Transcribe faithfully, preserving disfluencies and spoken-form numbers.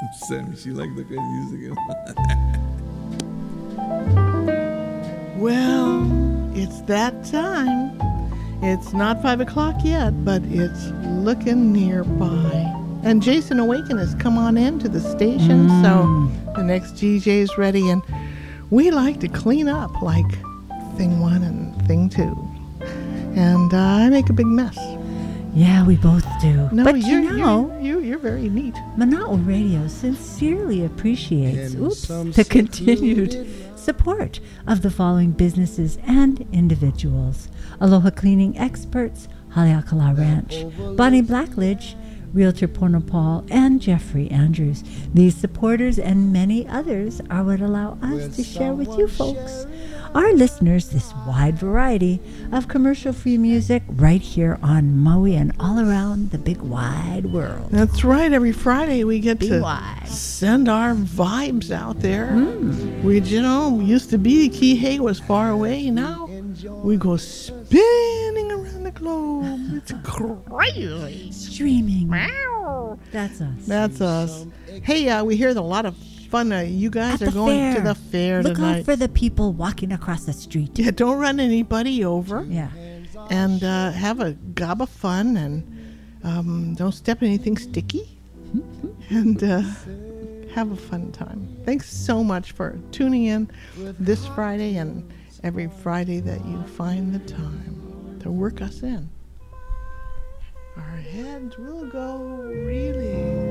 Sammy, she liked the good music. Well, it's that time. It's not five o'clock yet, but it's looking nearby. And Jason Awaken has come on in to the station, mm. so the next D J's ready. And we like to clean up like thing one and thing two. And uh, I make a big mess. Yeah, we both do. No, but you're, you know, you're, you're, you're very neat. Mana'o Radio sincerely appreciates oops, the continued support of the following businesses and individuals. Aloha Cleaning Experts, Haleakala Ranch, Bonnie Blackledge, Realtor Porno Paul, and Jeffrey Andrews. These supporters and many others are what allow us to share with you folks, our listeners, this wide variety of commercial-free music right here on Maui and all around the big wide world. That's right. Every Friday we get Be to wide. send our vibes out there. Mm. We, you know, used to be Kihei was far away. Now we go spinning around the globe. It's crazy. Streaming. That's us. That's us. Hey, uh, we hear a lot of fun. Uh, you guys At are the going fair. to the fair Look tonight. out for the people walking across the street. Yeah, don't run anybody over. Yeah. And uh, have a gob of fun, and um, don't step in anything sticky. and uh, have a fun time. Thanks so much for tuning in this Friday and every Friday that you find the time to work us in. Our heads will go really